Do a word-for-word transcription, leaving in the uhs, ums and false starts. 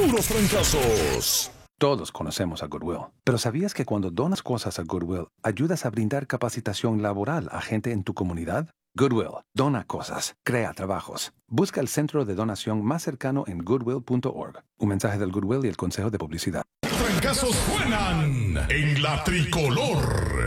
puros trancazos. Todos conocemos a Goodwill, pero ¿sabías que cuando donas cosas a Goodwill, ayudas a brindar capacitación laboral a gente en tu comunidad? Goodwill, dona cosas, crea trabajos. Busca el centro de donación más cercano en goodwill punto org. Un mensaje del Goodwill y el Consejo de Publicidad. Trancazos suenan en la tricolor.